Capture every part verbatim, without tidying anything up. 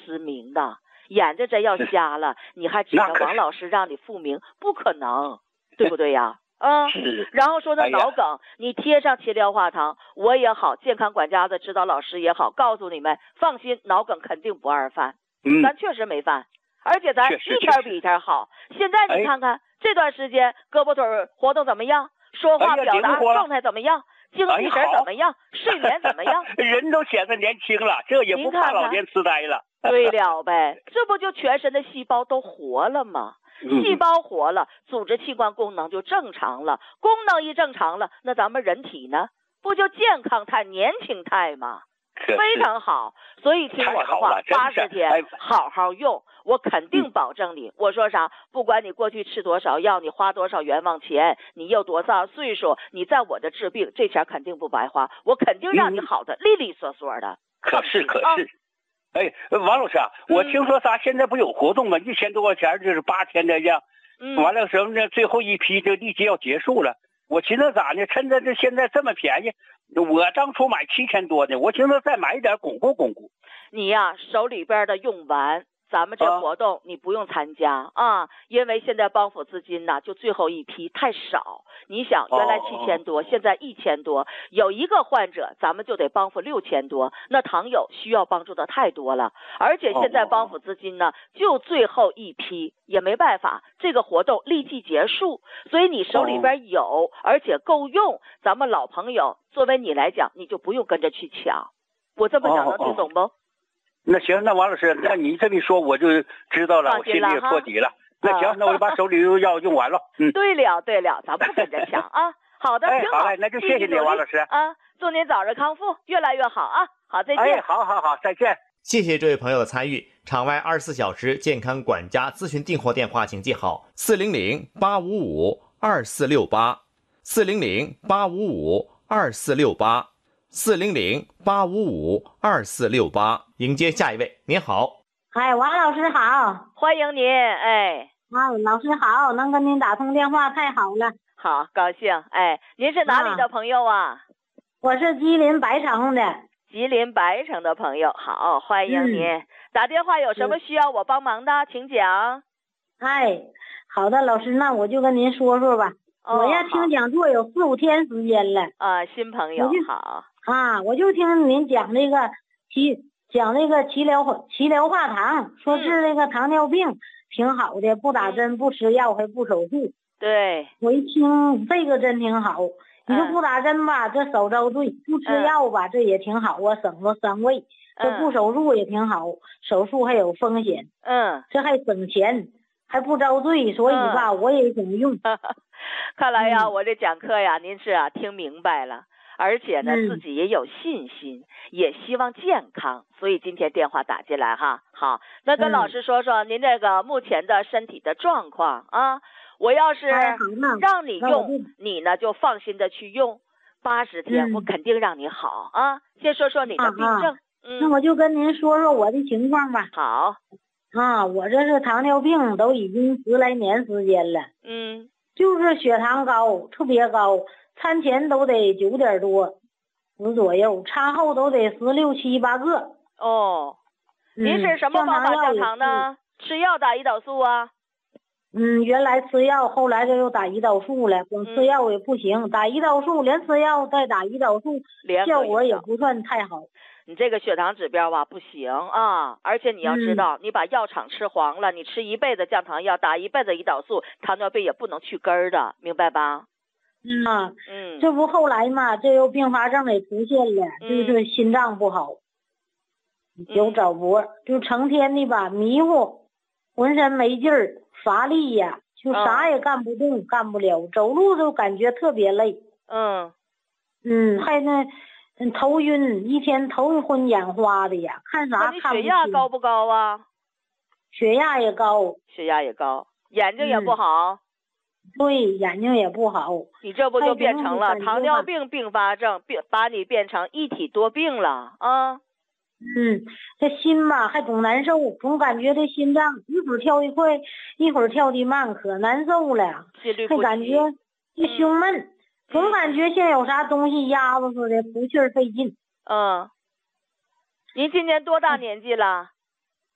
失明的，眼睛真要瞎了，你还指着王老师让你复明，不可能，对不对呀？啊，然后说那脑梗，哎、你贴上齐疗化糖，我也好，健康管家的指导老师也好，告诉你们，放心，脑梗肯定不二犯。嗯，咱确实没犯，而且咱一天比一天好。现在你看看、哎、这段时间胳膊腿活动怎么样？说话表达状态怎么样？精气神怎么样？哎、睡眠怎么样？ 人都显得年轻了，这也不怕老年痴呆了。 看看对了呗，这不就全身的细胞都活了吗？细胞活了，组织器官功能就正常了，功能一正常了，那咱们人体呢，不就健康态、年轻态吗？非常好，所以听我的话，八十天好好用，我肯定保证你。我说啥？不管你过去吃多少药，你花多少冤枉钱，你有多大岁数，你在我这治病，这钱肯定不白花，我肯定让你好的利利索索的。 可是可是。哎，王老师啊，我听说啥、嗯、现在不有活动吗？一千多块钱就是八天的样，嗯，完了什么呢？最后一批就立即要结束了。我寻思咋呢？趁着这现在这么便宜，我当初买七千多的，我寻思再买一点巩固巩固。 你呀，手里边的用完，咱们这活动你不用参加 啊, 啊，因为现在帮扶资金呢就最后一批太少。你想原来七千多，哦、现在一千多，有一个患者咱们就得帮扶六千多，那糖友需要帮助的太多了，而且现在帮扶资金呢就最后一批，也没办法，这个活动立即结束，所以你手里边有，哦、而且够用，咱们老朋友作为你来讲，你就不用跟着去抢。我这么讲能听懂不？哦哦那行，那王老师，那你这么一说，我就知道了，我心里也托底了。那行，那我就把手里药用完了。嗯， 对了对了，咱不跟着抢啊。好的，挺好。 哎，好嘞，那就谢谢你，王老师啊，祝您早日康复，越来越好啊。好，再见。 哎，好好好，再见。 谢谢这位朋友的参与。场外二十四小时健康管家咨询订货电话，请记好：四零零八五五二四六八，四零零八五五二四六八。四零零八五五二四六八，迎接下一位。您好， 哎，王老师好， 欢迎您。哎， 啊，老师好，能跟您打通电话太好了， 好高兴。哎，您是哪里的朋友啊？啊我是吉林白城的。 吉林白城的朋友，好，欢迎您。嗯、打电话有什么需要我帮忙的，请讲。 哎，好的，老师，那我就跟您说说吧。哦、我要听讲座有四五天时间了。 啊，新朋友好。 啊，我就听您讲那个齐讲那个齐疗齐疗化糖，说治那个糖尿病、嗯、挺好的，不打针、不吃药还不手术。 对， 我一听这个真挺好。你说不打针吧，嗯、这少遭罪；不吃药吧，嗯、这也挺好啊，省了伤胃。这不手术也挺好，手术还有风险。嗯，这还省钱，还不遭罪，所以吧，嗯、我也想用。 看来呀，嗯、我这讲课呀，您是啊听明白了。而且呢，自己也有信心，嗯、也希望健康，所以今天电话打进来哈。好，那跟老师说说您这个目前的身体的状况啊。我要是让你用，你呢就放心的去用，八十天我肯定让你好啊。先说说你的病症。嗯， 那我就跟您说说我的情况吧。 好。 啊，我这是糖尿病，都已经十来年时间了。 嗯。就是血糖高，特别高。餐前都得九点多，十左右，餐后都得十六七八个。 哦，嗯、您是什么方法降糖呢？吃药打胰岛素啊？ 嗯，原来吃药，后来就又打胰岛素了。光吃药也不行，嗯、打胰岛素连吃药再打胰岛素，效果也不算太好。 你这个血糖指标吧不行啊，而且你要知道，嗯、你把药厂吃黄了，你吃一辈子降糖药，打一辈子胰岛素，糖尿病也不能去根儿的，明白吧？ 嗯啊，嗯，这不后来嘛，这又并发症也出现了，嗯、就是心脏不好，有早搏，就成天的吧迷糊，浑身没劲儿，乏力呀，就啥也干不动，哦、干不了，走路都感觉特别累。 嗯， 嗯，还那头晕，一天头昏眼花的呀，看啥看不清。 你血压高不高啊？ 血压也高， 血压也高，眼睛也不好。 嗯对，眼睛也不好， 你这不就变成了糖尿病并发症，变把你变成一体多病了啊！ 嗯，这心吧还总难受，总感觉这心脏一会儿跳得快，一会儿跳得慢，可难受了。还感觉这胸闷，嗯、总感觉像有啥东西压着似的，不气儿费劲。 嗯，您今年多大年纪了？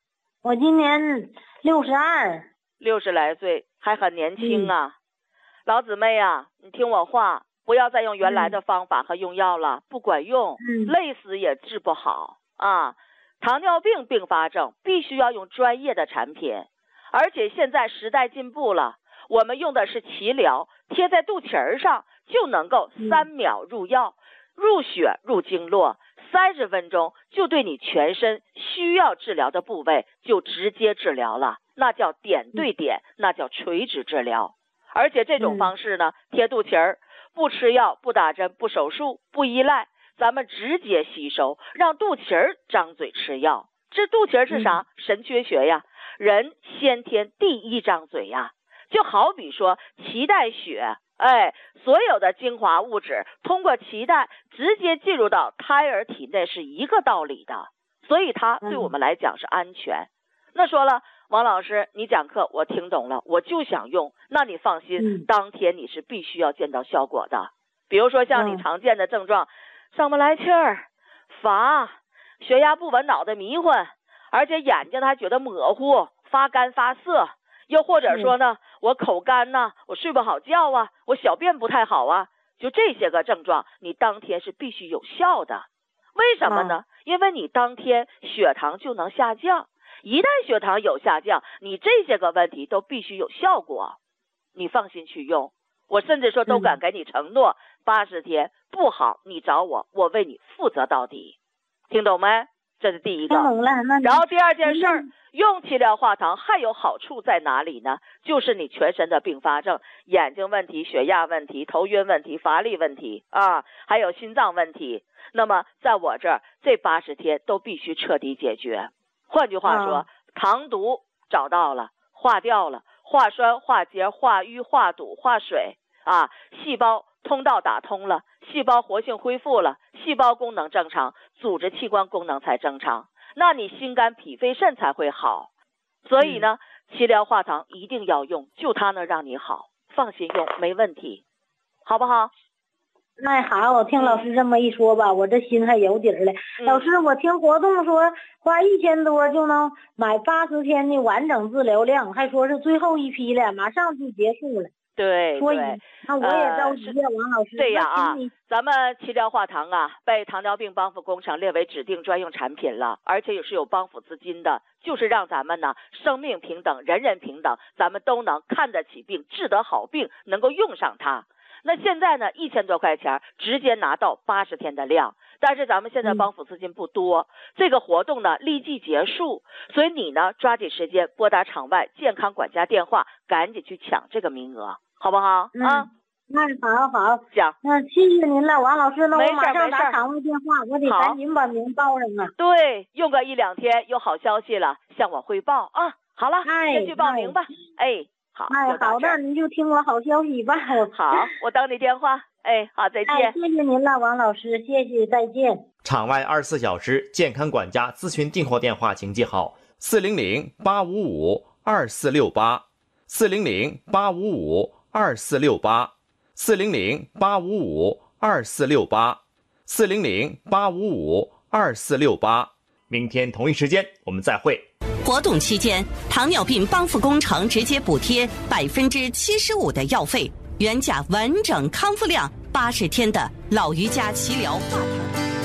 我今年六十二， 六十来岁，还很年轻啊。嗯、老姊妹啊，你听我话，不要再用原来的方法和用药了，嗯、不管用，嗯、累死也治不好啊。糖尿病并发症必须要用专业的产品，而且现在时代进步了，我们用的是脐疗，贴在肚脐上就能够三秒入药，嗯、入血入经络。三十分钟就对你全身需要治疗的部位就直接治疗了，那叫点对点，那叫垂直治疗。而且这种方式呢，贴肚脐儿，不吃药，不打针，不手术，不依赖，咱们直接吸收，让肚脐儿张嘴吃药。这肚脐儿是啥？神阙穴呀，人先天第一张嘴呀。就好比说脐带血，哎，所有的精华物质通过脐带直接进入到胎儿体内是一个道理的，所以它对我们来讲是安全。嗯、那说了，王老师，你讲课我听懂了，我就想用，那你放心，嗯、当天你是必须要见到效果的。比如说像你常见的症状，嗯、上不来气儿、乏、血压不稳、脑袋迷混，而且眼睛还觉得模糊、发干发涩。又或者说呢，我口干呐、啊，我睡不好觉啊，我小便不太好啊，就这些个症状，你当天是必须有效的。为什么呢？嗯、因为你当天血糖就能下降，一旦血糖有下降，你这些个问题都必须有效果。你放心去用，我甚至说都敢给你承诺，八十、嗯、天不好，你找我，我为你负责到底。听懂没？这是第一个。 听懂了。那然后第二件事儿。用脐疗化糖还有好处在哪里呢？就是你全身的并发症，眼睛问题、血压问题、头晕问题、乏力问题啊，还有心脏问题。那么在我这儿，这八十天都必须彻底解决。换句话说，啊、糖毒找到了，化掉了，化栓、化结、化瘀、化堵、化水啊，细胞通道打通了，细胞活性恢复了，细胞功能正常，组织器官功能才正常。那你心肝脾肺肾才会好，所以呢，嗯、脐疗化糖一定要用，就它能让你好，放心用，没问题，好不好？ 那好，我听老师这么一说吧，我这心还有底儿了。嗯、老师，我听活动说花一千多就能买八十天的完整治疗量，还说是最后一批了，马上就结束了。 对， 所以那我也着急啊，王老师。 对呀啊，咱们脐疗化糖啊，被糖尿病帮扶工程列为指定专用产品了，而且也是有帮扶资金的，就是让咱们呢生命平等，人人平等，咱们都能看得起病，治得好病，能够用上它。那现在呢，一千多块钱直接拿到八十天的量，但是咱们现在帮扶资金不多，嗯、这个活动呢立即结束，所以你呢抓紧时间拨打场外健康管家电话，赶紧去抢这个名额。好不好？ 嗯、 啊， 那好好讲。 那谢谢您了，王老师。那我马上打场外电话，我得赶紧把名报上啊。 对，用个一两天有好消息了，向我汇报啊。好了， 哎、 先去报名吧。哎，哎好。 哎，好的，您就听我好消息吧。 好，我等你电话。哎，好，再见。 哎，谢谢您了，王老师，谢谢，再见。 场外二十四小时健康管家咨询订货电话，请记好：四零零八五五二四六八，四零零八五五。二四六八，四零零八五五二四六八，四零零八五五二四六八。明天同一时间我们再会。 活动期间，糖尿病帮扶工程直接补贴百分之七十五的药费，原价完整康复量八十天的老瑜伽脐疗化糖。